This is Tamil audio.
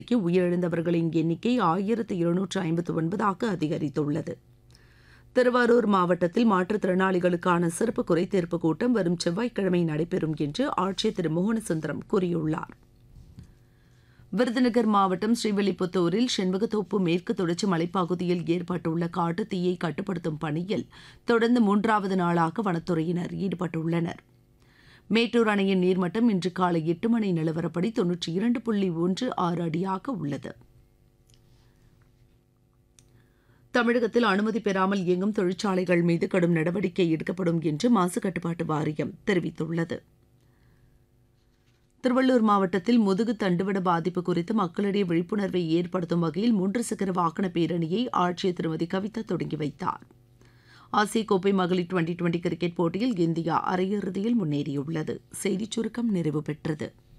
உயிரிழந்தவர்களின் எண்ணிக்கை 1259ஆக அதிகரித்துள்ளது. திருவாரூர் மாவட்டத்தில் மாற்றுத்திறனாளிகளுக்கான சிறப்பு குறைதீர்ப்பு கூட்டம் வரும் செவ்வாய்க்கிழமை நடைபெறும் என்று ஆட்சியர் திரு மோகனசுந்தரம் கூறியுள்ளார். விருதுநகர் மாவட்டம் ஸ்ரீவில்லிபுத்தூரில் செண்பகத்தோப்பு மேற்கு தொடர்ச்சி மலைப்பகுதியில் ஏற்பட்டுள்ள காட்டுத் தீயை கட்டுப்படுத்தும் பணியில் தொடர்ந்து 3வது நாளாக வனத்துறையினர் ஈடுபட்டுள்ளனர். மேட்டூர் அணையின் நீர்மட்டம் இன்று காலை 8 மணி நிலவரப்படி 92.16 அடியாக உள்ளது. தமிழகத்தில் அனுமதி பெறாமல் இயங்கும் தொழிற்சாலைகள் மீது கடும் நடவடிக்கை எடுக்கப்படும் என்று மாசு கட்டுப்பாட்டு வாரியம் தெரிவித்துள்ளது. திருவள்ளூர் மாவட்டத்தில் முதுகு தண்டுவட பாதிப்பு குறித்து மக்களிடையே விழிப்புணர்வை ஏற்படுத்தும் வகையில் 3 சக்கர வாகன பேரணியை ஆட்சியர் திருமதி கவிதா தொடங்கி வைத்தார். ஆசிய கோப்பை மகளிர் 2020 கிரிக்கெட் போட்டியில் இந்தியா அரையிறுதியில் முன்னேறியுள்ளது. செய்திச் சுருக்கம் நிறைவு பெற்றது.